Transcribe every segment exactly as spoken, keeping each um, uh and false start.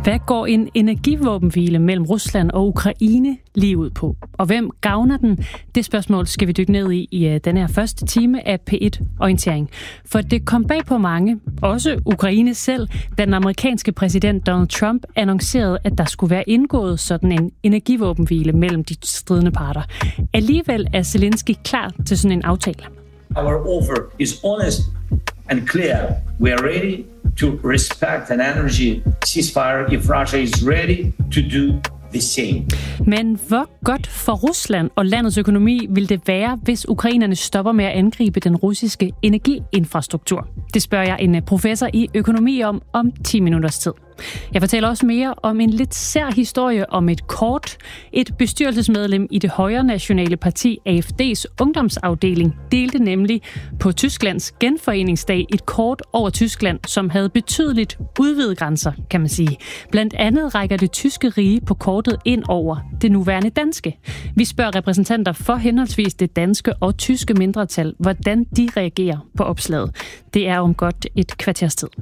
Hvad går en energivåbenhvile mellem Rusland og Ukraine lige ud på? Og hvem gavner den? Det spørgsmål skal vi dykke ned i i denne her første time af P et Orientering. For det kom bag på mange, også Ukraine selv, da den amerikanske præsident Donald Trump annoncerede, at der skulle være indgået sådan en energivåbenhvile mellem de stridende parter. Alligevel er Zelensky klar til sådan en aftale. Our offer is honest and clear. We are ready to respect an energy ceasefire if Russia is ready to do the same. Men hvor godt for Rusland og landets økonomi vil det være, hvis ukrainerne stopper med at angribe den russiske energiinfrastruktur? Det spørger jeg en professor i økonomi om om ti minutters tid. Jeg fortæller også mere om en lidt sær historie om et kort. Et bestyrelsesmedlem i det højre nationale parti A F D's ungdomsafdeling delte nemlig på Tysklands genforeningsdag et kort over Tyskland, som havde betydeligt udvidede grænser, kan man sige. Blandt andet rækker det tyske rige på kortet ind over det nuværende danske. Vi spørger repræsentanter for henholdsvis det danske og tyske mindretal, hvordan de reagerer på opslaget. Det er om godt et kvarters tid.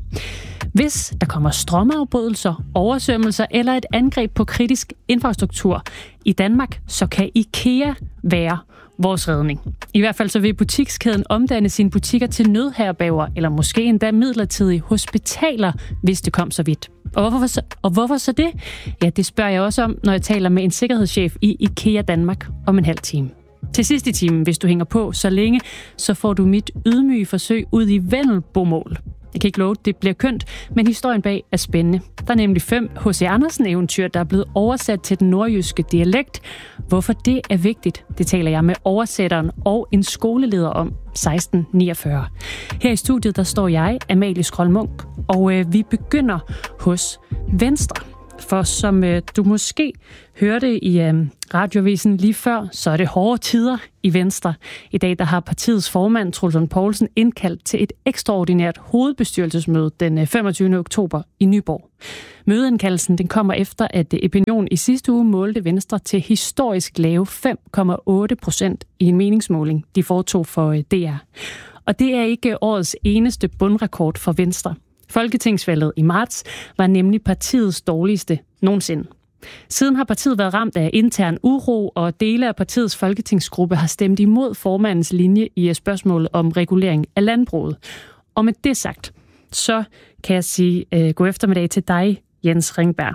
Hvis der kommer strømafbrydelser, oversvømmelser eller et angreb på kritisk infrastruktur i Danmark, så kan IKEA være vores redning. I hvert fald så vil butikskæden omdanne sine butikker til nødherberger eller måske endda midlertidige hospitaler, hvis det kom så vidt. Og hvorfor, så, og hvorfor så det? Ja, det spørger jeg også om, når jeg taler med en sikkerhedschef i IKEA Danmark om en halv time. Til sidst i timen, hvis du hænger på så længe, så får du mit ydmyge forsøg ud i vendelbomål. Jeg kan ikke love, det bliver kønt, men historien bag er spændende. Der er nemlig fem H C Andersen-eventyr, der er blevet oversat til den nordjyske dialekt. Hvorfor det er vigtigt, det taler jeg med oversætteren og en skoleleder om seksten niogfyrre. Her i studiet, der står jeg, Amalie Skrold Munk, og øh, vi begynder hos Venstre. For som øh, du måske hørte i øh, radiovisen lige før, så er det hårde tider i Venstre. I dag der har partiets formand, Troels Lund Poulsen, indkaldt til et ekstraordinært hovedbestyrelsesmøde den femogtyvende oktober i Nyborg. Mødeindkaldelsen den kommer efter, at Epinion i sidste uge målte Venstre til historisk lave fem komma otte procent i en meningsmåling, de foretog for D R. Og det er ikke årets eneste bundrekord for Venstre. Folketingsvalget i marts var nemlig partiets dårligste nogensinde. Siden har partiet været ramt af intern uro, og dele af partiets folketingsgruppe har stemt imod formandens linje i spørgsmålet om regulering af landbruget. Og med det sagt, så kan jeg sige uh, god eftermiddag til dig, Jens Ringberg.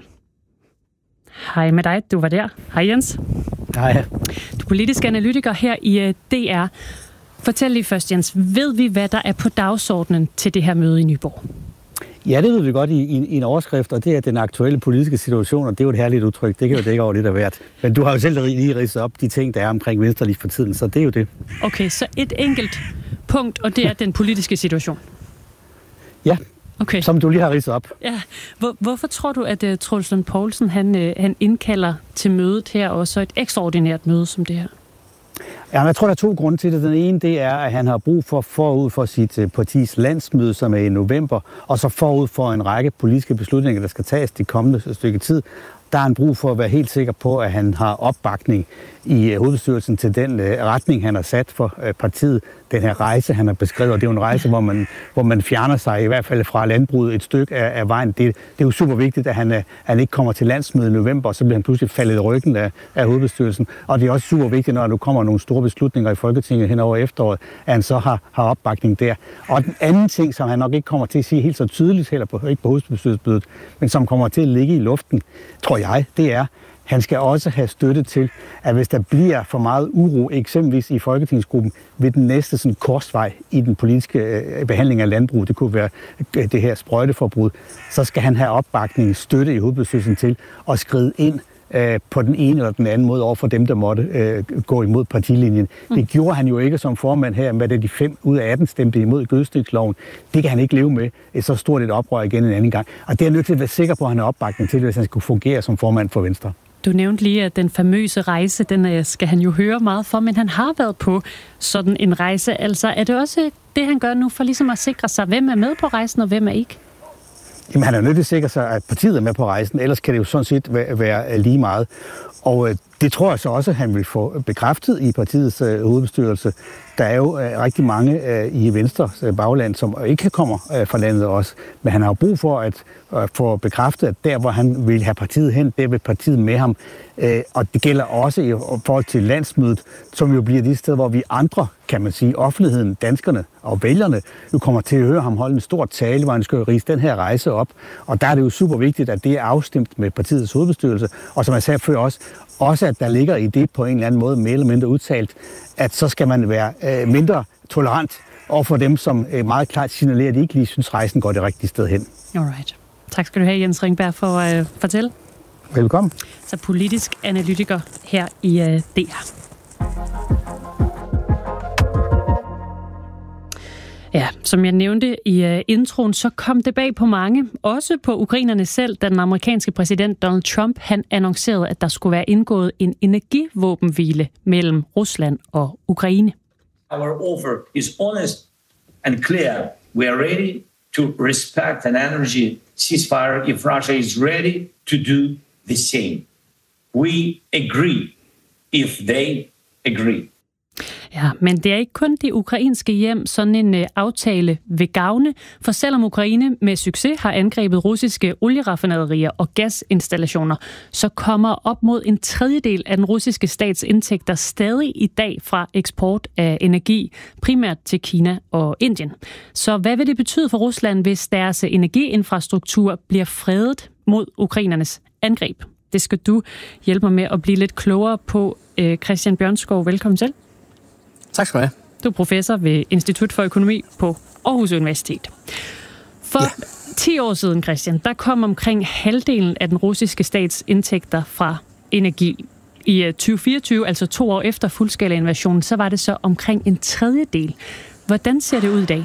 Hej med dig, du var der. Hej Jens. Hej. Du er politisk analytiker her i uh, D R. Fortæl lige først, Jens, ved vi, hvad der er på dagsordenen til det her møde i Nyborg? Ja, det ved vi godt i, i, i en overskrift, og det er den aktuelle politiske situation, og det er jo et herligt udtryk. Det kan jo dække over lidt af hvert. Men du har jo selv lige ridset op de ting, der er omkring Venstre lige for tiden, så det er jo det. Okay, så et enkelt punkt, og det er den politiske situation? Ja, okay. Som du lige har ridset op. Ja. Hvor, hvorfor tror du, at uh, Troels Lund Poulsen han, uh, han indkalder til mødet her, og så et ekstraordinært møde som det her? Ja, jeg tror, der er to grunde til det. Den ene, det er, at han har brug for forud for sit partis landsmøde, som er i november, og så forud for en række politiske beslutninger, der skal tages de kommende stykke tid. Der er han brug for at være helt sikker på, at han har opbakning i hovedbestyrelsen til den retning, han har sat for partiet. Den her rejse, han har beskrevet, og det er jo en rejse, hvor man, hvor man fjerner sig i hvert fald fra landbruget et stykke af, af vejen. Det, det er jo super vigtigt, at han, at han ikke kommer til landsmødet i november, og så bliver han pludselig faldet i ryggen af, af hovedbestyrelsen. Og det er også super vigtigt, når der kommer nogle store beslutninger i Folketinget hen over efteråret, at han så har, har opbakning der. Og den anden ting, som han nok ikke kommer til at sige helt så tydeligt, heller på, ikke på hovedbestyrelsesmødet, men som kommer til at ligge i luften, tror jeg, det er, han skal også have støtte til, at hvis der bliver for meget uro, eksempelvis i Folketingsgruppen, ved den næste sådan, korsvej i den politiske øh, behandling af landbrug, det kunne være øh, det her sprøjteforbrud, så skal han have opbakning, støtte i hovedbestyrelsen til at skride ind øh, på den ene eller den anden måde over for dem, der måtte øh, gå imod partilinjen. Mm. Det gjorde han jo ikke som formand her, med det de fem ud af atten stemte imod gødstingsloven. Det kan han ikke leve med, et så stort et oprør igen en anden gang. Og det er nødt til at være sikker på, at han har opbakning til, hvis han skal fungere som formand for Venstre. Du nævnte lige, at den famøse rejse, den skal han jo høre meget for, men han har været på sådan en rejse. Altså, er det også det, han gør nu for ligesom at sikre sig, hvem er med på rejsen, og hvem er ikke? Jamen, han er nødt til at sikre sig, at partiet er med på rejsen, ellers kan det jo sådan set være, være lige meget. Og øh, det tror jeg så også, at han vil få bekræftet i partiets øh, hovedbestyrelse. Der er jo øh, rigtig mange øh, i Venstres øh, bagland, som ikke kommer øh, fra landet også. Men han har jo brug for at øh, få bekræftet, at der, hvor han vil have partiet hen, der vil partiet med ham. Øh, og det gælder også i forhold til landsmødet, som jo bliver de steder, hvor vi andre, kan man sige, offentligheden, danskerne og vælgerne, jo kommer til at høre ham holde en stor tale, hvor han skal rise den her rejse op. Og der er det jo super vigtigt, at det er afstemt med partiets hovedbestyrelse. Og som jeg sagde før også, også at der ligger i det på en eller anden måde, mere eller mindre udtalt, at så skal man være øh, mindre tolerant overfor dem, som øh, meget klart signalerer, at de ikke lige synes, rejsen går det rigtige sted hen. Alright. Tak skal du have, Jens Ringberg, for at øh, fortælle. Velkommen. Så politisk analytiker her i øh, D R. Ja, som jeg nævnte i uh, introen, så kom det bag på mange, også på ukrainerne selv, da den amerikanske præsident Donald Trump, han annoncerede, at der skulle være indgået en energivåbenhvile mellem Rusland og Ukraine. Our offer is honest and clear. We are ready to respect an energy ceasefire if Russia is ready to do the same. We agree if they agree. Ja, men det er ikke kun de ukrainske hjem, sådan en uh, aftale vil gavne, for selvom Ukraine med succes har angrebet russiske olieraffinaderier og gasinstallationer, så kommer op mod en tredjedel af den russiske stats indtægter stadig i dag fra eksport af energi, primært til Kina og Indien. Så hvad vil det betyde for Rusland, hvis deres energiinfrastruktur bliver fredet mod ukrainernes angreb? Det skal du hjælpe mig med at blive lidt klogere på. Christian Bjørnskov, velkommen til. Tak skal du have. Du er professor ved Institut for Økonomi på Aarhus Universitet. For ja. ti år siden, Christian, der kom omkring halvdelen af den russiske stats indtægter fra energi. I tyve fireogtyve, altså to år efter fuldskala-invasionen, så var det så omkring en tredjedel. Hvordan ser det ud i dag?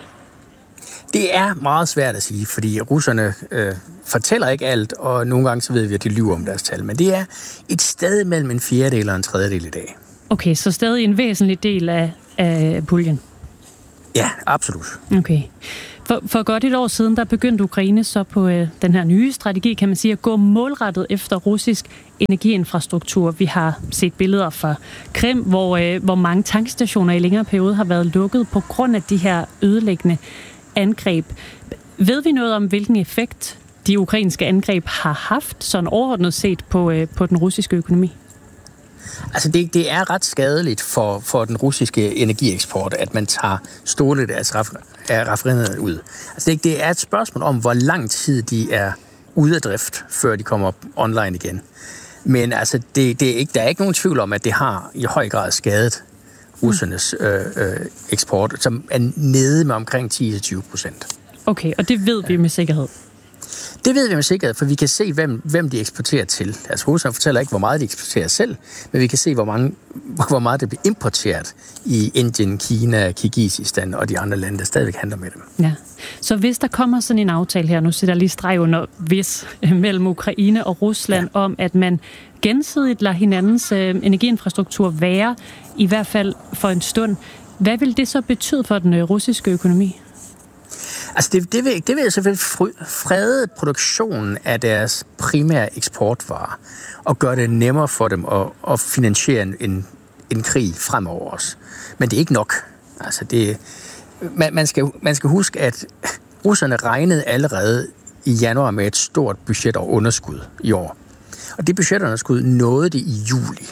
Det er meget svært at sige, fordi russerne øh, fortæller ikke alt, og nogle gange så ved vi, at de lyver om deres tal. Men det er et sted mellem en fjerdedel og en tredjedel i dag. Okay, så stadig en væsentlig del af, af puljen? Ja, absolut. Okay. For, for godt et år siden, der begyndte Ukraine så på øh, den her nye strategi, kan man sige, at gå målrettet efter russisk energiinfrastruktur. Vi har set billeder fra Krim, hvor, øh, hvor mange tankstationer i længere periode har været lukket på grund af de her ødelæggende angreb. Ved vi noget om, hvilken effekt de ukrainske angreb har haft, sådan overordnet set på, øh, på den russiske økonomi? Altså det, det er ret skadeligt for, for den russiske energieksport, at man tager store af raffinaderierne ud. Altså det, det er et spørgsmål om, hvor lang tid de er ude af drift, før de kommer online igen. Men altså det, det er ikke, der er ikke nogen tvivl om, at det har i høj grad skadet russernes øh, øh, eksport, som er nede med omkring ti til tyve procent. Okay, og det ved vi med sikkerhed? Det ved vi med sikkerhed, for vi kan se, hvem, hvem de eksporterer til. Altså russerne fortæller ikke, hvor meget de eksporterer selv, men vi kan se, hvor, mange, hvor meget det bliver importeret i Indien, Kina, Kirgisistan og de andre lande, der stadigvæk handler med dem. Ja. Så hvis der kommer sådan en aftale her, nu sætter jeg lige streg under hvis, mellem Ukraine og Rusland, ja. om at man gensidigt lader hinandens øh, energiinfrastruktur være, i hvert fald for en stund, hvad vil det så betyde for den øh, russiske økonomi? Altså det, det, vil, det vil selvfølgelig frede produktionen af deres primære eksportvarer og gøre det nemmere for dem at, at finansiere en, en krig fremover også. Men det er ikke nok. Altså det, man, man, skal, man skal huske, at russerne regnede allerede i januar med et stort budget og underskud i år. Og det budgetunderskud nåede de i juli.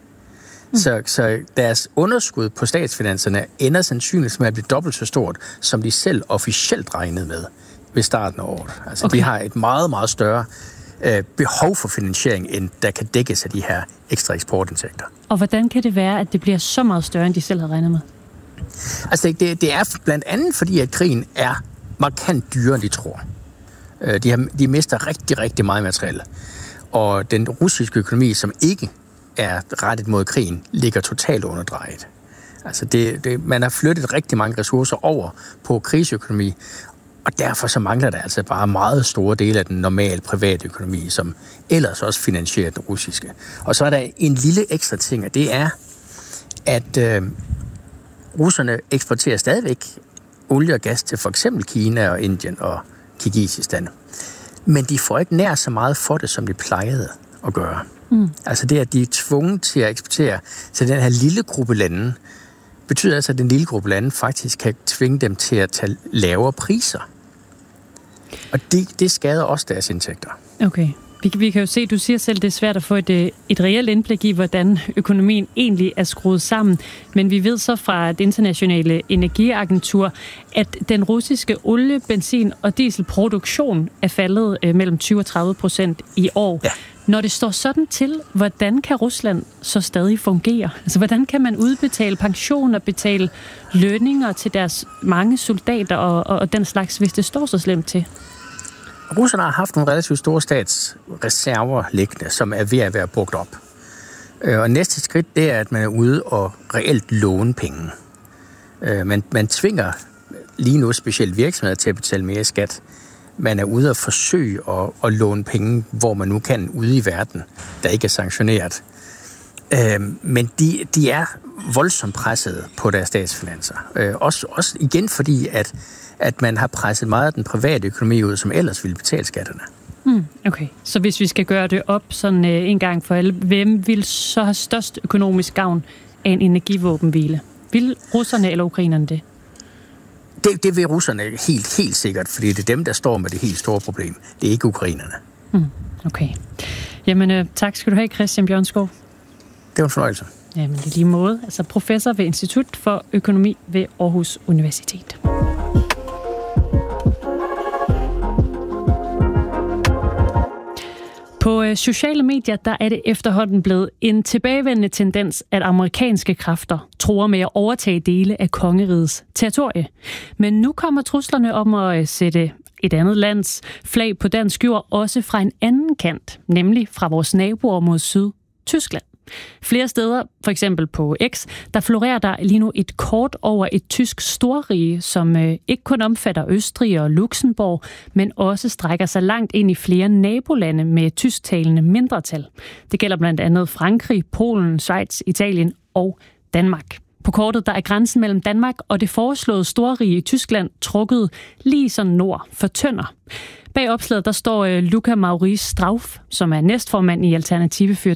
Så, så deres underskud på statsfinanserne ender sandsynligt med at blive dobbelt så stort, som de selv officielt regnede med ved starten af året. Altså okay. De har et meget, meget større øh, behov for finansiering, end der kan dækkes af de her ekstra eksportindtægter. Og hvordan kan det være, at det bliver så meget større, end de selv havde regnet med? Altså det, det er blandt andet fordi, at krigen er markant dyrere, end de tror. De, har, de mister rigtig, rigtig meget materiale. Og den russiske økonomi, som ikke er rettet mod krigen, ligger totalt underdrejet. Altså det, det, man har flyttet rigtig mange ressourcer over på krigsøkonomi, og derfor så mangler der altså bare meget store dele af den normale private økonomi, som ellers også finansierer den russiske. Og så er der en lille ekstra ting, og det er, at øh, russerne eksporterer stadigvæk olie og gas til for eksempel Kina og Indien og Kirgisistan. Men de får ikke nær så meget for det, som de plejede at gøre. Mm. Altså det, at de er tvunget til at eksportere til den her lille gruppe lande, betyder altså, at den lille gruppe lande faktisk kan tvinge dem til at tage lavere priser. Og det, det skader også deres indtægter. Okay. Vi, vi kan jo se, du siger selv, det er svært at få et, et reelt indblik i, hvordan økonomien egentlig er skruet sammen. Men vi ved så fra det internationale energiagentur, at den russiske olie, benzin og dieselproduktion er faldet øh, mellem tyve og tredive procent i år. Ja. Når det står sådan til, hvordan kan Rusland så stadig fungere? Altså, hvordan kan man udbetale pension og betale lønninger til deres mange soldater og, og, og den slags, hvis det står så slemt til? Russerne har haft nogle relativt store statsreserver liggende, som er ved at være brugt op. Og næste skridt, det er, at man er ude og reelt låne penge. Man, man tvinger lige nu specielt virksomheder til at betale mere skat. Man er ude og forsøge at, at låne penge, hvor man nu kan ude i verden, der ikke er sanktioneret. Men de, de er voldsomt presset på deres statsfinanser. Også, også igen fordi, at at man har presset meget af den private økonomi ud, som ellers ville betale skatterne. Mm, okay, så hvis vi skal gøre det op sådan øh, en gang for alle, hvem vil så have størst økonomisk gavn af en energivåbenhvile? Vil russerne eller ukrainerne det? det? Det vil russerne helt, helt sikkert, fordi det er dem, der står med det helt store problem. Det er ikke ukrainerne. Mm, okay. Jamen, øh, tak skal du have, Christian Bjørnskov. Det var en fornøjelse. Jamen, i lige måde. Altså professor ved Institut for Økonomi ved Aarhus Universitet. På sociale medier, der er det efterhånden blevet en tilbagevendende tendens, at amerikanske kræfter truer med at overtage dele af kongerigets territorie. Men nu kommer truslerne om at sætte et andet lands flag på dansk jord også fra en anden kant, nemlig fra vores naboer mod syd, Tyskland. Flere steder, for eksempel på X, der florerer der lige nu et kort over et tysk storrige, som øh, ikke kun omfatter Østrig og Luxembourg, men også strækker sig langt ind i flere nabolande med tysktalende mindretal. Det gælder blandt andet Frankrig, Polen, Schweiz, Italien og Danmark. På kortet der er grænsen mellem Danmark og det foreslåede storrige i Tyskland trukket lige så nord for Tønder. Bag opslaget der står Luca Maurice Strauff, som er næstformand i Alternative for